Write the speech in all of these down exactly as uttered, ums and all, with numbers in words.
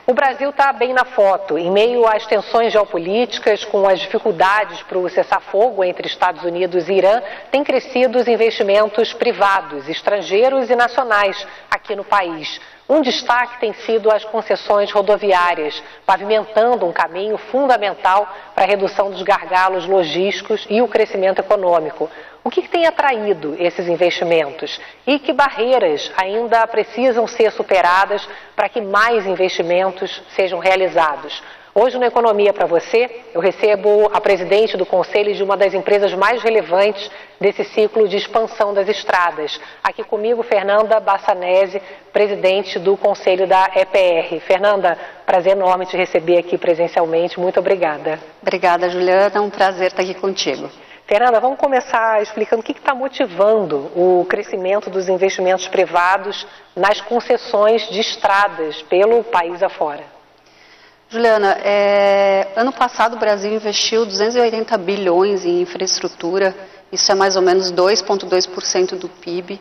O Brasil está bem na foto, em meio às tensões geopolíticas, com as dificuldades para o cessar-fogo entre Estados Unidos e Irã, têm crescido os investimentos privados, estrangeiros e nacionais aqui no país. Um destaque tem sido as concessões rodoviárias, pavimentando um caminho fundamental para a redução dos gargalos logísticos e o crescimento econômico. O que tem atraído esses investimentos e que barreiras ainda precisam ser superadas para que mais investimentos sejam realizados? Hoje no Economia para Você, eu recebo a presidente do conselho de uma das empresas mais relevantes desse ciclo de expansão das estradas. Aqui comigo, Fernanda Bassanese, presidente do conselho da E P R. Fernanda, prazer enorme te receber aqui presencialmente. Muito obrigada. Obrigada, Juliana. É um prazer estar aqui contigo. Fernanda, vamos começar explicando o que está motivando o crescimento dos investimentos privados nas concessões de estradas pelo país afora. Juliana, é, ano passado o Brasil investiu duzentos e oitenta bilhões em infraestrutura, isso é mais ou menos dois vírgula dois por cento do P I B.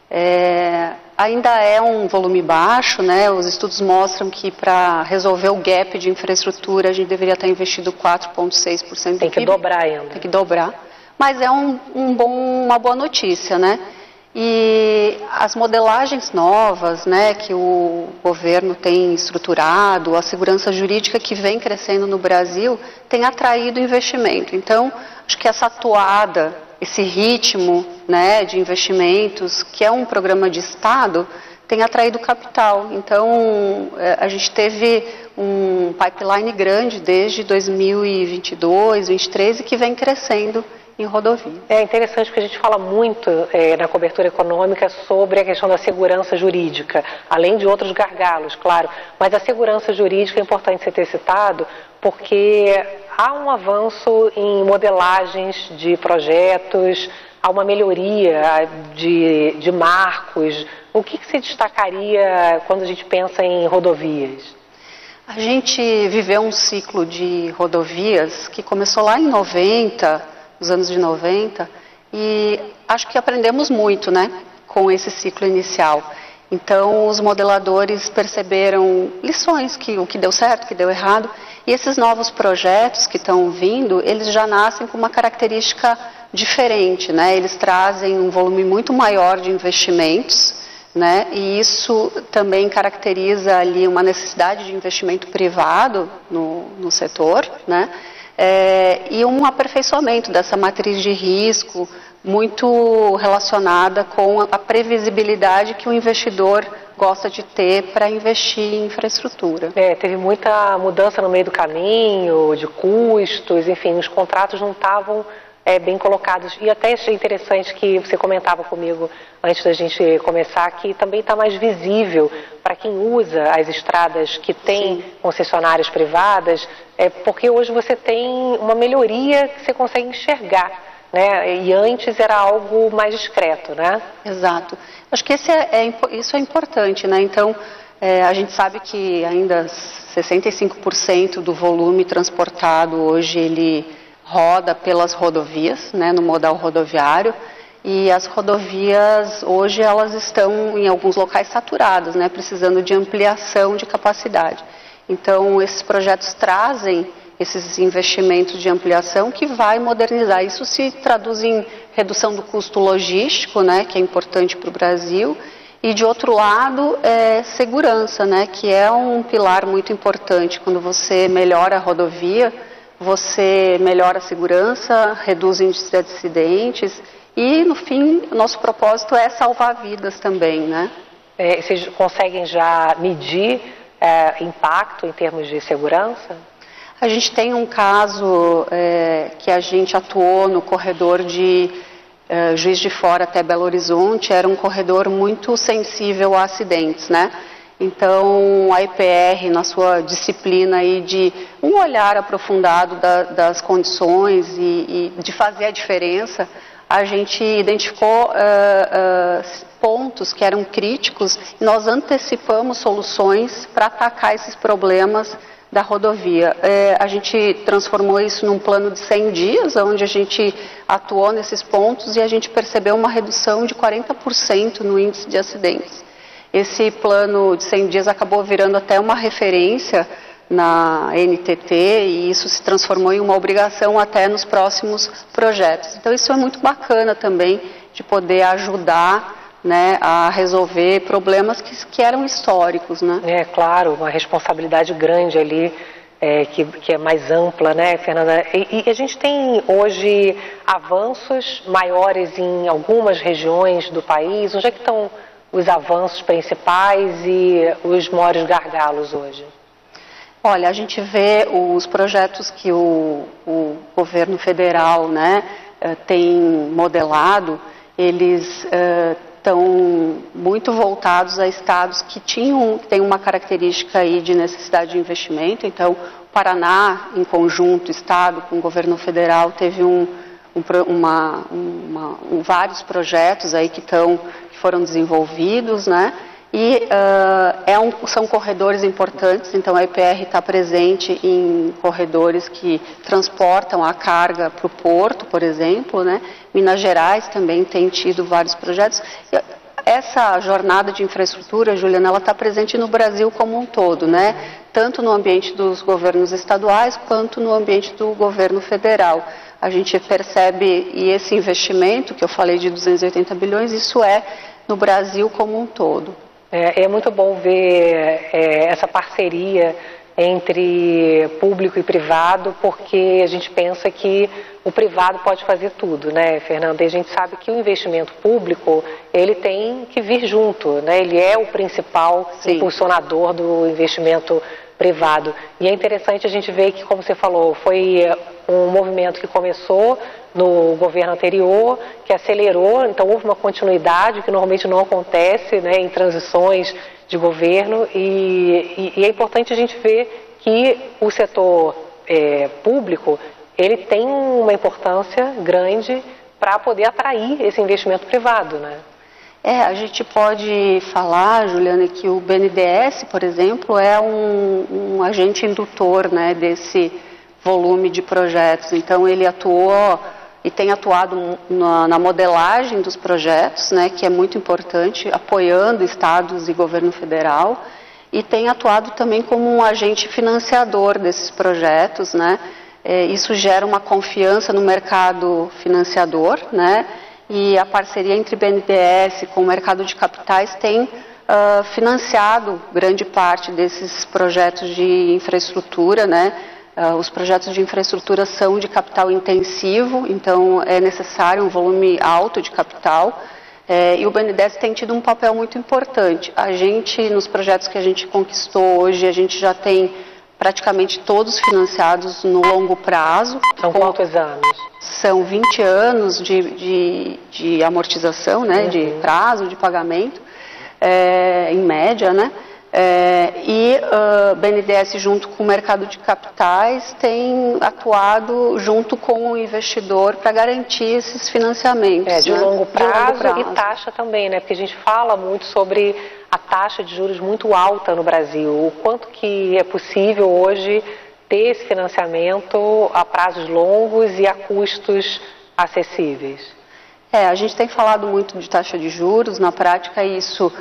É, ainda é um volume baixo, né? Os estudos mostram que para resolver o gap de infraestrutura a gente deveria estar investido quatro vírgula seis por cento do P I B. Tem que dobrar ainda. Tem que dobrar, mas é um, um bom, uma boa notícia, né? E as modelagens novas, né, que o governo tem estruturado, a segurança jurídica que vem crescendo no Brasil, tem atraído investimento. Então, acho que essa atuada, esse ritmo, né, de investimentos, que é um programa de Estado, tem atraído capital. Então, a gente teve um pipeline grande desde dois mil e vinte e dois, dois mil e vinte e três, e que vem crescendo em rodovia. É interessante porque a gente fala muito é, na cobertura econômica sobre a questão da segurança jurídica, além de outros gargalos, claro, mas a segurança jurídica é importante você ter citado porque há um avanço em modelagens de projetos, há uma melhoria de, de marcos. O que, que se destacaria quando a gente pensa em rodovias? A gente viveu um ciclo de rodovias que começou lá em noventa, nos anos de noventa, e acho que aprendemos muito, né, com esse ciclo inicial. Então, os modeladores perceberam lições, que o que deu certo, o que deu errado, e esses novos projetos que estão vindo, eles já nascem com uma característica diferente, né, eles trazem um volume muito maior de investimentos, né, e isso também caracteriza ali uma necessidade de investimento privado no, no setor, né, É, e um aperfeiçoamento dessa matriz de risco muito relacionada com a previsibilidade que o investidor gosta de ter para investir em infraestrutura. É, teve muita mudança no meio do caminho, de custos, enfim, os contratos não estavam é, bem colocados. E até achei interessante que você comentava comigo antes da gente começar, que também está mais visível para quem usa as estradas que tem Sim. concessionárias privadas, é porque hoje você tem uma melhoria que você consegue enxergar, né? E antes era algo mais discreto, né? Exato. Acho que esse é, é, isso é importante, né? Então, é, a gente sabe que ainda sessenta e cinco por cento do volume transportado hoje ele roda pelas rodovias, né? No modal rodoviário. E as rodovias hoje elas estão em alguns locais saturadas, né, precisando de ampliação de capacidade. Então esses projetos trazem esses investimentos de ampliação que vai modernizar. Isso se traduz em redução do custo logístico, né, que é importante para o Brasil, e de outro lado é segurança, né, que é um pilar muito importante. Quando você melhora a rodovia, você melhora a segurança, reduz o índice de acidentes. E, no fim, o nosso propósito é salvar vidas também, né? É, vocês conseguem já medir é, impacto em termos de segurança? A gente tem um caso é, que a gente atuou no corredor de é, Juiz de Fora até Belo Horizonte. Era um corredor muito sensível a acidentes, né? Então, a E P R, na sua disciplina aí de um olhar aprofundado da, das condições e, e de fazer a diferença, a gente identificou uh, uh, pontos que eram críticos e nós antecipamos soluções para atacar esses problemas da rodovia. É, a gente transformou isso num plano de cem dias, onde a gente atuou nesses pontos e a gente percebeu uma redução de quarenta por cento no índice de acidentes. Esse plano de cem dias acabou virando até uma referência na N T T e isso se transformou em uma obrigação até nos próximos projetos. Então isso é muito bacana também de poder ajudar, né, a resolver problemas que, que eram históricos, né? É claro, uma responsabilidade grande ali, é, que, que é mais ampla, né, Fernanda? E, e a gente tem hoje avanços maiores em algumas regiões do país. Onde é que estão os avanços principais e os maiores gargalos hoje? Olha, a gente vê os projetos que o, o governo federal, né, tem modelado, eles estão muito voltados a estados que tinham, que têm uma característica aí de necessidade de investimento. Então, o Paraná, em conjunto, estado com o governo federal, teve um, um, uma, uma, um, vários projetos aí que, tão, que foram desenvolvidos, né? E uh, é um, são corredores importantes, então a E P R está presente em corredores que transportam a carga para o porto, por exemplo, né? Minas Gerais também tem tido vários projetos. E essa jornada de infraestrutura, Juliana, ela está presente no Brasil como um todo, né? Tanto no ambiente dos governos estaduais quanto no ambiente do governo federal. A gente percebe, e esse investimento que eu falei de duzentos e oitenta bilhões, isso é no Brasil como um todo. É, é muito bom ver é, essa parceria entre público e privado, porque a gente pensa que o privado pode fazer tudo, né, Fernanda? E a gente sabe que o investimento público, ele tem que vir junto, né? Ele é o principal Sim. impulsionador do investimento privado. E é interessante a gente ver que, como você falou, foi um movimento que começou no governo anterior, que acelerou, então houve uma continuidade que normalmente não acontece, né, em transições de governo, e, e, e é importante a gente ver que o setor é, público, ele tem uma importância grande para poder atrair esse investimento privado, né? É, a gente pode falar, Juliana, que o B N D E S, por exemplo, é um, um agente indutor, né, desse volume de projetos. Então ele atuou e tem atuado na, na modelagem dos projetos, né, que é muito importante, apoiando estados e governo federal, e tem atuado também como um agente financiador desses projetos, né. É, isso gera uma confiança no mercado financiador, né, e a parceria entre B N D E S com o mercado de capitais tem uh, financiado grande parte desses projetos de infraestrutura, né. Uh, os projetos de infraestrutura são de capital intensivo, então é necessário um volume alto de capital, é, e o B N D E S tem tido um papel muito importante. A gente, nos projetos que a gente conquistou hoje, a gente já tem praticamente todos financiados no longo prazo. São quantos anos? São vinte anos de, de, de amortização, né, uhum. de prazo de pagamento, é, em média, né? É, e o uh, B N D E S, junto com o mercado de capitais, tem atuado junto com o investidor para garantir esses financiamentos. É, de, né? longo prazo, de longo prazo e taxa também, né? Porque a gente fala muito sobre a taxa de juros muito alta no Brasil. O quanto que é possível hoje ter esse financiamento a prazos longos e a custos acessíveis? É, a gente tem falado muito de taxa de juros. Na prática, isso...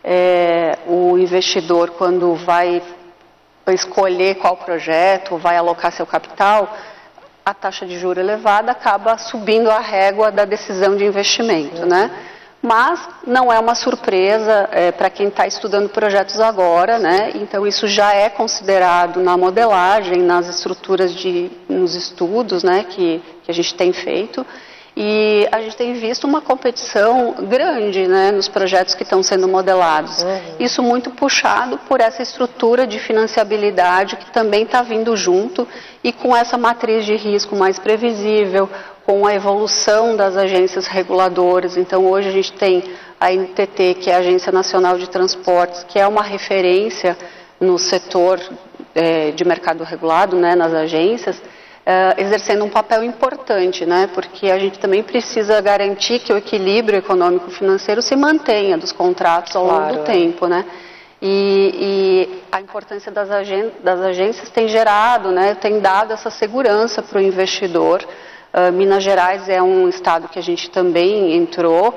É, o investidor, quando vai escolher qual projeto, vai alocar seu capital, a taxa de juros elevada acaba subindo a régua da decisão de investimento, né? Mas não é uma surpresa é, para quem está estudando projetos agora, né? Então isso já é considerado na modelagem, nas estruturas de, nos estudos, né, que, que a gente tem feito. E a gente tem visto uma competição grande, né, nos projetos que estão sendo modelados. Uhum. Isso muito puxado por essa estrutura de financiabilidade que também está vindo junto e com essa matriz de risco mais previsível, com a evolução das agências reguladoras. Então hoje a gente tem a N T T, que é a Agência Nacional de Transportes, que é uma referência no setor é, de mercado regulado, né, nas agências, Uh, exercendo um papel importante, né? Porque a gente também precisa garantir que o equilíbrio econômico-financeiro se mantenha dos contratos ao claro. longo do tempo, né? E, e a importância das, agen das agências tem gerado, né? Tem dado essa segurança para o investidor Uh, Minas Gerais é um estado que a gente também entrou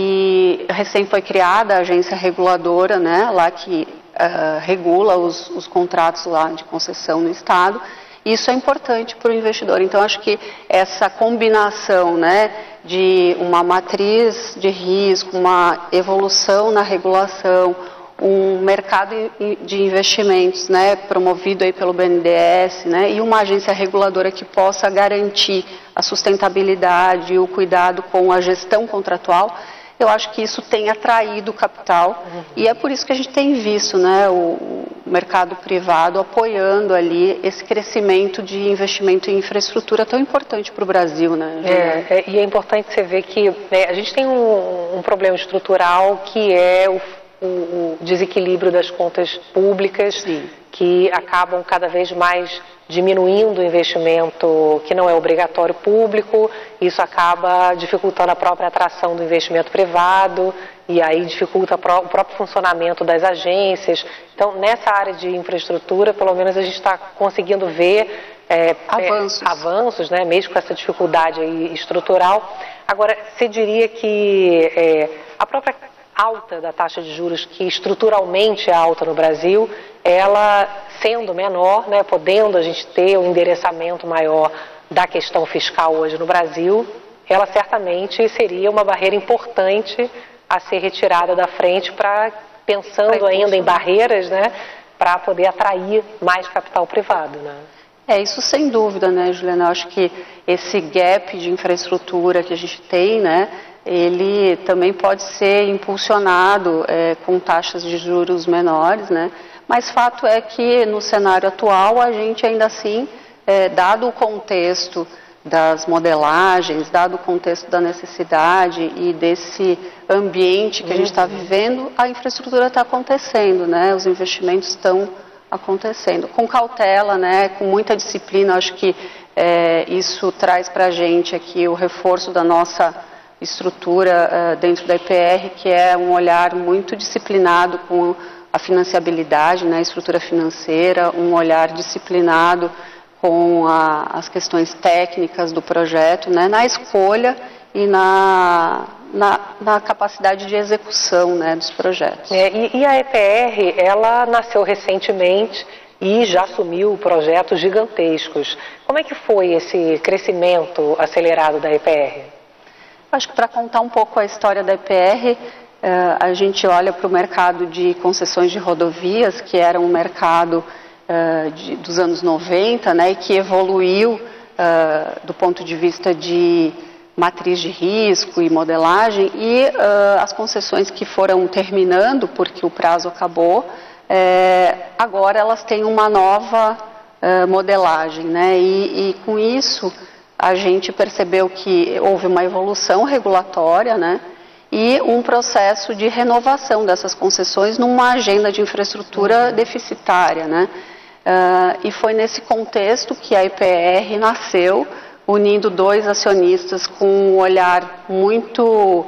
e recém foi criada a agência reguladora, né, lá que uh, regula os, os contratos lá de concessão no estado. Isso é importante para o investidor. Então, acho que essa combinação, né, de uma matriz de risco, uma evolução na regulação, um mercado de investimentos, né, promovido aí pelo B N D E S, né, e uma agência reguladora que possa garantir a sustentabilidade e o cuidado com a gestão contratual, eu acho que isso tem atraído capital, uhum. E é por isso que a gente tem visto, né, o mercado privado apoiando ali esse crescimento de investimento em infraestrutura tão importante para o Brasil, né? É, é, e é importante você ver que, né, a gente tem um, um problema estrutural que é o, o, o desequilíbrio das contas públicas, sim, que acabam cada vez mais diminuindo o investimento que não é obrigatório público, isso acaba dificultando a própria atração do investimento privado e aí dificulta o próprio funcionamento das agências. Então, nessa área de infraestrutura, pelo menos a gente está conseguindo ver é, avanços, é, avanços, né, mesmo com essa dificuldade aí estrutural. Agora, você diria que é, a própria alta da taxa de juros, que estruturalmente é alta no Brasil, ela sendo menor, né, podendo a gente ter um endereçamento maior da questão fiscal hoje no Brasil, ela certamente seria uma barreira importante a ser retirada da frente, para pensando ainda em barreiras, né, para poder atrair mais capital privado, né? É, isso sem dúvida, né, Juliana? Eu acho que esse gap de infraestrutura que a gente tem, né, ele também pode ser impulsionado é, com taxas de juros menores, né? Mas fato é que no cenário atual a gente ainda assim, é, dado o contexto das modelagens, dado o contexto da necessidade e desse ambiente que a gente está vivendo, a infraestrutura está acontecendo, né? Os investimentos estão acontecendo. Com cautela, né? Com muita disciplina, acho que é, isso traz para a gente aqui o reforço da nossa estrutura uh, dentro da I P R, que é um olhar muito disciplinado com a financiabilidade, né, a estrutura financeira, um olhar disciplinado com a, as questões técnicas do projeto, né, na escolha e na, na, na capacidade de execução, né, dos projetos. É, e, e a E P R, ela nasceu recentemente e já assumiu projetos gigantescos. Como é que foi esse crescimento acelerado da E P R? Acho que para contar um pouco a história da E P R, Uh, a gente olha para o mercado de concessões de rodovias, que era um mercado uh, de, dos anos noventa, né, e que evoluiu uh, do ponto de vista de matriz de risco e modelagem, e uh, as concessões que foram terminando, porque o prazo acabou, eh, agora elas têm uma nova uh, modelagem, né, e, e com isso a gente percebeu que houve uma evolução regulatória, né, e um processo de renovação dessas concessões numa agenda de infraestrutura deficitária, né? Uh, e foi nesse contexto que a I P R nasceu, unindo dois acionistas com um olhar muito uh,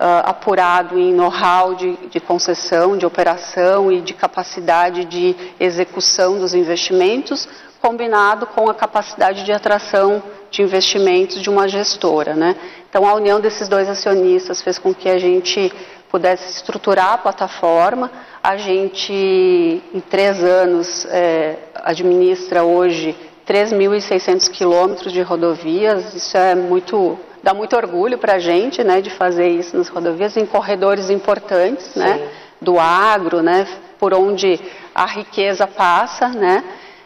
apurado em know-how de, de concessão, de operação e de capacidade de execução dos investimentos, combinado com a capacidade de atração de investimentos de uma gestora, né? Então, a união desses dois acionistas fez com que a gente pudesse estruturar a plataforma. A gente, em três anos, é, administra hoje três mil e seiscentos quilômetros de rodovias. Isso é muito, dá muito orgulho para a gente, né, de fazer isso nas rodovias, em corredores importantes, né, do agro, né, por onde a riqueza passa, né?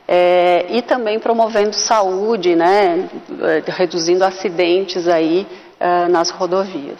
É, e também promovendo saúde, né, reduzindo acidentes aí uh, nas rodovias.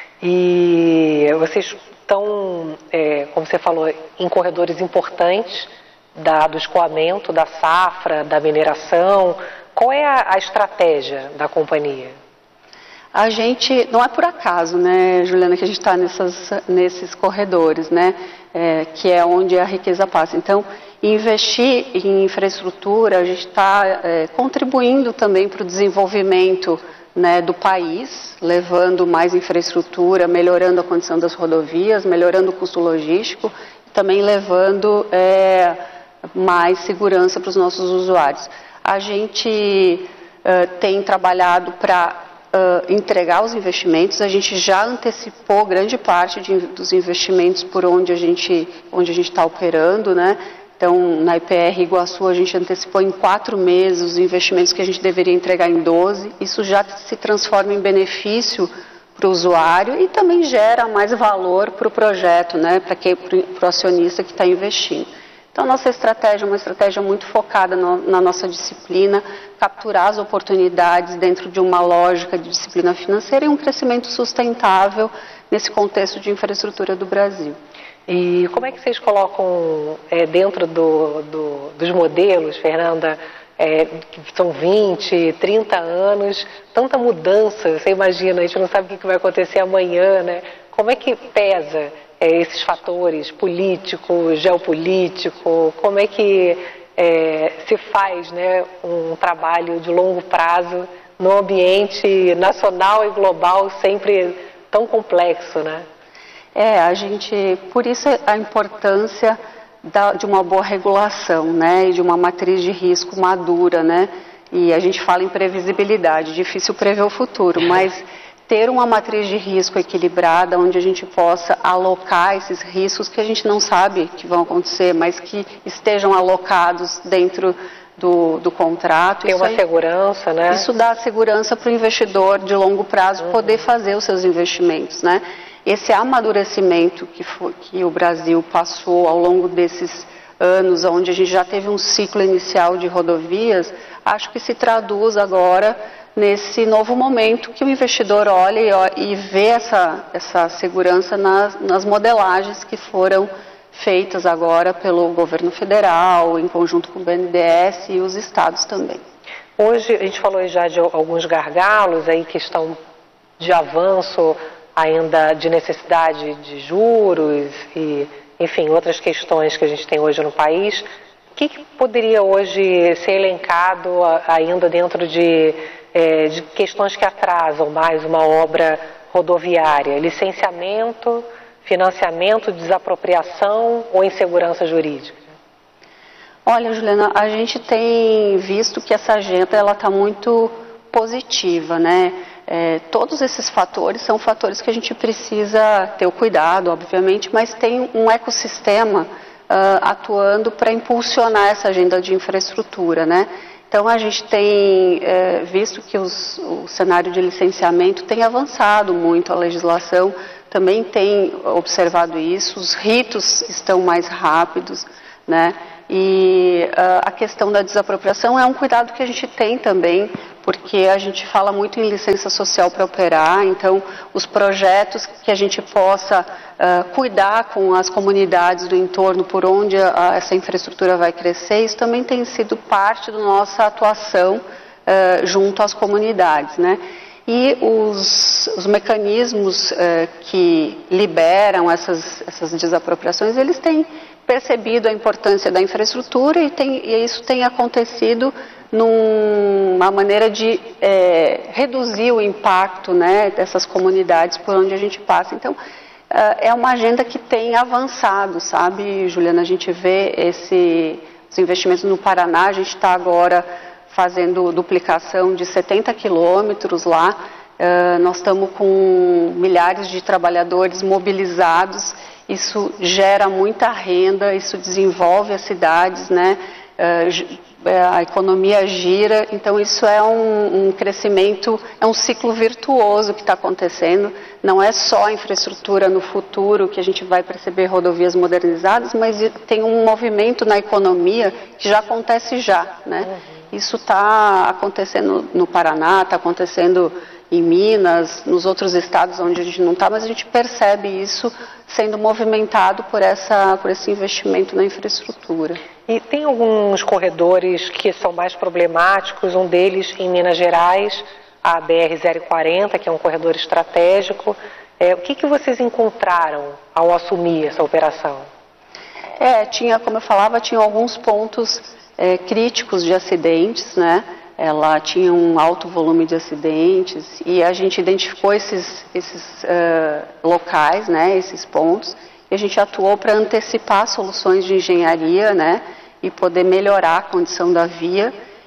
E vocês estão, é, como você falou, em corredores importantes da, do escoamento, da safra, da mineração. Qual é a, a estratégia da companhia? A gente, não é por acaso, né, Juliana, que a gente está nesses corredores, né, é, que é onde a riqueza passa. Então, investir em infraestrutura, a gente está é, contribuindo também para o desenvolvimento, né, do país, levando mais infraestrutura, melhorando a condição das rodovias, melhorando o custo logístico, também levando é, mais segurança para os nossos usuários. A gente uh, tem trabalhado para uh, entregar os investimentos. A gente já antecipou grande parte de, dos investimentos por onde a gente onde a gente está operando, né? Então, na I P R Iguaçu, a gente antecipou em quatro meses os investimentos que a gente deveria entregar em doze. Isso já se transforma em benefício para o usuário e também gera mais valor para o projeto, né, para o acionista que está investindo. Então, nossa estratégia é uma estratégia muito focada no, na nossa disciplina, capturar as oportunidades dentro de uma lógica de disciplina financeira e um crescimento sustentável nesse contexto de infraestrutura do Brasil. E como é que vocês colocam é, dentro do, do, dos modelos, Fernanda, é, que são vinte, trinta anos, tanta mudança, você imagina, a gente não sabe o que vai acontecer amanhã, né? Como é que pesa é, esses fatores político, geopolítico, como é que é, se faz, né, um trabalho de longo prazo no ambiente nacional e global sempre tão complexo, né? É, a gente, por isso a importância da, de uma boa regulação, né, e de uma matriz de risco madura, né, e a gente fala em previsibilidade, difícil prever o futuro, mas ter uma matriz de risco equilibrada, onde a gente possa alocar esses riscos que a gente não sabe que vão acontecer, mas que estejam alocados dentro do, do contrato. Tem uma aí, segurança, né? Isso dá segurança para o investidor de longo prazo poder fazer os seus investimentos, né? Esse amadurecimento que, foi, que o Brasil passou ao longo desses anos, onde a gente já teve um ciclo inicial de rodovias, acho que se traduz agora nesse novo momento que o investidor olha e, e vê essa, essa segurança nas, nas modelagens que foram feitas agora pelo governo federal, em conjunto com o B N D E S e os estados também. Hoje, a gente falou já de alguns gargalos aí, questão de avanço ainda de necessidade de juros e, enfim, outras questões que a gente tem hoje no país. O que, que poderia hoje ser elencado ainda dentro de, é, de questões que atrasam mais uma obra rodoviária? Licenciamento, financiamento, desapropriação ou insegurança jurídica? Olha, Juliana, a gente tem visto que essa agenda ela está muito positiva, né? É, todos esses fatores são fatores que a gente precisa ter o cuidado, obviamente, mas tem um ecossistema uh, atuando para impulsionar essa agenda de infraestrutura, né? Então, a gente tem é, visto que os, o cenário de licenciamento tem avançado muito, a legislação também tem observado isso, os ritos estão mais rápidos, né? E uh, a questão da desapropriação é um cuidado que a gente tem também, porque a gente fala muito em licença social para operar, então os projetos que a gente possa uh, cuidar com as comunidades do entorno por onde a, essa infraestrutura vai crescer, isso também tem sido parte da nossa atuação uh, junto às comunidades, né? E os, os mecanismos uh, que liberam essas, essas desapropriações, eles têm percebido a importância da infraestrutura e, tem, e isso tem acontecido numa maneira de é, reduzir o impacto, né, dessas comunidades por onde a gente passa. Então, é uma agenda que tem avançado, sabe, Juliana? A gente vê esse, os investimentos no Paraná, a gente está agora fazendo duplicação de setenta quilômetros lá, uh, nós estamos com milhares de trabalhadores mobilizados. Isso gera muita renda, isso desenvolve as cidades, né? A economia gira, então isso é um, um crescimento, é um ciclo virtuoso que está acontecendo. Não é só a infraestrutura no futuro que a gente vai perceber rodovias modernizadas, mas tem um movimento na economia que já acontece já, né? Uhum. Isso está acontecendo no Paraná, está acontecendo em Minas, nos outros estados onde a gente não está, mas a gente percebe isso sendo movimentado por, essa, por esse investimento na infraestrutura. E tem alguns corredores que são mais problemáticos, um deles em Minas Gerais, a B R zero quarenta, que é um corredor estratégico. É, o que, que vocês encontraram ao assumir essa operação? É, tinha, como eu falava, tinha alguns pontos é, críticos de acidentes, né? Ela tinha um alto volume de acidentes e a gente identificou esses, esses uh, locais, né, esses pontos, e a gente atuou para antecipar soluções de engenharia, né, e poder melhorar a condição da via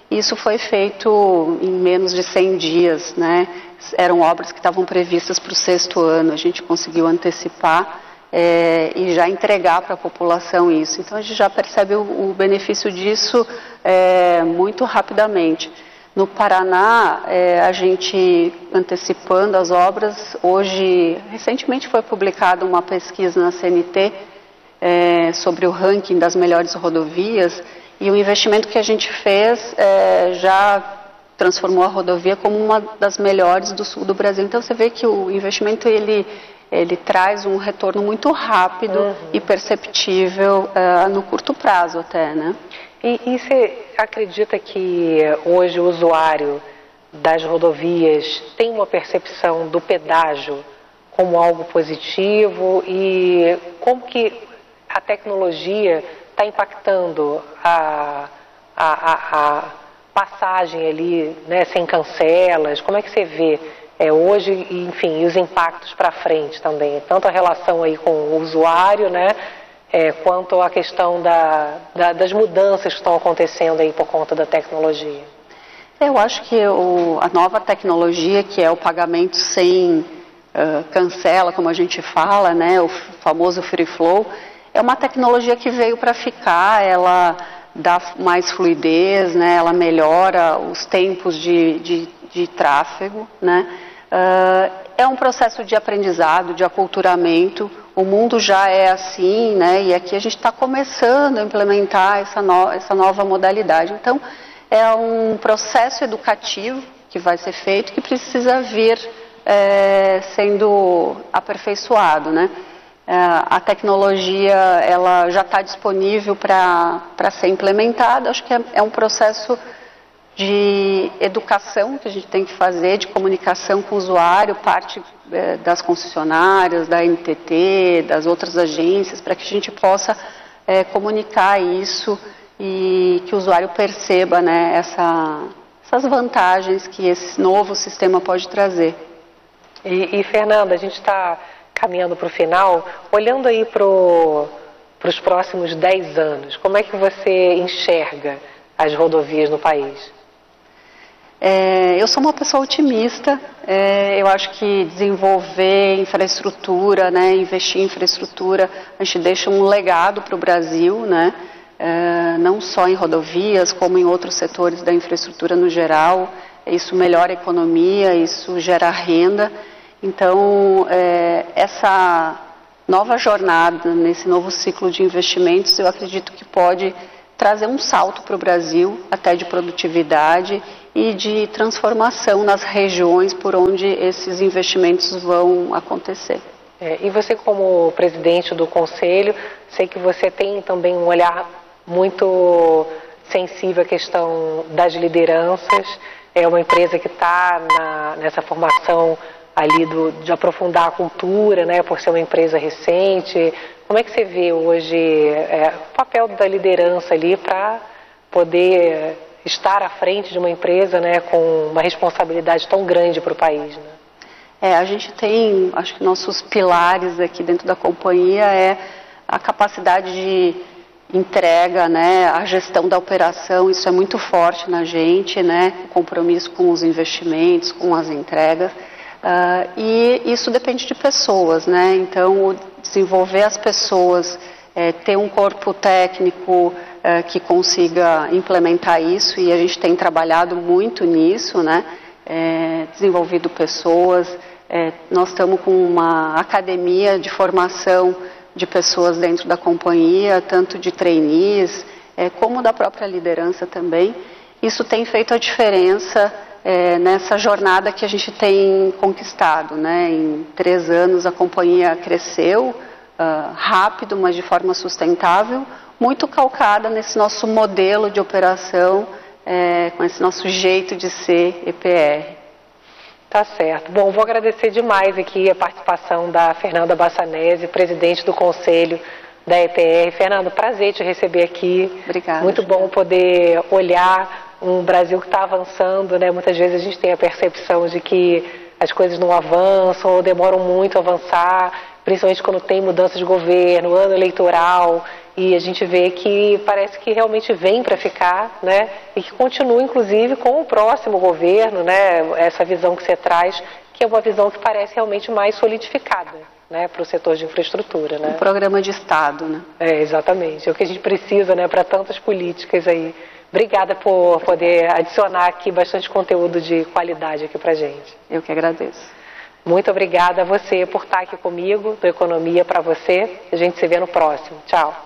Isso foi feito em menos de cem dias, né? Eram obras que estavam previstas para o sexto ano, a gente conseguiu antecipar é, e já entregar para a população isso. Então a gente já percebe o, o benefício disso é, muito rapidamente. No Paraná, é, a gente antecipando as obras, hoje, recentemente foi publicada uma pesquisa na C N T é, sobre o ranking das melhores rodovias, e o investimento que a gente fez é, já transformou a rodovia como uma das melhores do sul do Brasil. Então você vê que o investimento ele, ele traz um retorno muito rápido uhum. e perceptível uh, no curto prazo até, né? E, e você acredita que hoje o usuário das rodovias tem uma percepção do pedágio como algo positivo, e como que a tecnologia está impactando a, a, a, a passagem ali, né, sem cancelas? Como é que você vê é, hoje, enfim, e os impactos para frente também? Tanto a relação aí com o usuário, né, é, quanto a questão da, da, das mudanças que estão acontecendo aí por conta da tecnologia. Eu acho que o, a nova tecnologia, que é o pagamento sem uh, cancela, como a gente fala, né, o famoso free flow, é uma tecnologia que veio para ficar. Ela dá mais fluidez, né, ela melhora os tempos de, de, de tráfego, né, uh, é um processo de aprendizado, de aculturamento. O mundo já é assim, né, e aqui a gente está começando a implementar essa, no, essa nova modalidade. Então, é um processo educativo que vai ser feito, que precisa vir é, sendo aperfeiçoado, né. A tecnologia ela já está disponível para ser implementada. Acho que é, é um processo de educação que a gente tem que fazer, de comunicação com o usuário, parte é, das concessionárias, da N T T, das outras agências, para que a gente possa é, comunicar isso e que o usuário perceba, né, essa, essas vantagens que esse novo sistema pode trazer. E, e Fernanda, a gente está caminhando para o final, olhando aí para os próximos dez anos, como é que você enxerga as rodovias no país? É, eu sou uma pessoa otimista. É, eu acho que desenvolver infraestrutura, né, investir em infraestrutura, a gente deixa um legado para o Brasil, né, é, não só em rodovias, como em outros setores da infraestrutura no geral. Isso melhora a economia, isso gera renda. Então, é, essa nova jornada, nesse novo ciclo de investimentos, eu acredito que pode trazer um salto para o Brasil, até de produtividade e de transformação nas regiões por onde esses investimentos vão acontecer. É, e você, como presidente do Conselho, sei que você tem também um olhar muito sensível à questão das lideranças. É uma empresa que está nessa formação ali do, de aprofundar a cultura, né, por ser uma empresa recente. Como é que você vê hoje é, o papel da liderança ali para poder estar à frente de uma empresa, né, com uma responsabilidade tão grande para o país, né? É, a gente tem, acho que nossos pilares aqui dentro da companhia é a capacidade de entrega, né, a gestão da operação. Isso é muito forte na gente, né, o compromisso com os investimentos, com as entregas. Uh, e isso depende de pessoas, né? Então, desenvolver as pessoas, é, ter um corpo técnico é, que consiga implementar isso, e a gente tem trabalhado muito nisso, né? É, desenvolvido pessoas, é, nós estamos com uma academia de formação de pessoas dentro da companhia, tanto de trainees, é, como da própria liderança também. Isso tem feito a diferença É, nessa jornada que a gente tem conquistado, né? Em três anos a companhia cresceu uh, rápido, mas de forma sustentável, muito calcada nesse nosso modelo de operação, é, com esse nosso jeito de ser E P R. Tá certo. Bom, vou agradecer demais aqui a participação da Fernanda Bassanese, presidente do Conselho da E P R. Fernanda, prazer te receber aqui. Obrigada. Muito bom poder olhar um Brasil que está avançando, né? Muitas vezes a gente tem a percepção de que as coisas não avançam ou demoram muito a avançar. principalmente quando tem mudança de governo, ano eleitoral, e a gente vê que parece que realmente vem para ficar, né? E que continua, inclusive, com o próximo governo, né? Essa visão que você traz, que é uma visão que parece realmente mais solidificada, né? Para o setor de infraestrutura, né? Um programa de Estado, né? É, exatamente. É o que a gente precisa, né? Para tantas políticas aí. Obrigada por poder adicionar aqui bastante conteúdo de qualidade aqui para gente. Eu que agradeço. Muito obrigada a você por estar aqui comigo, do Economia para você. A gente se vê no próximo. Tchau.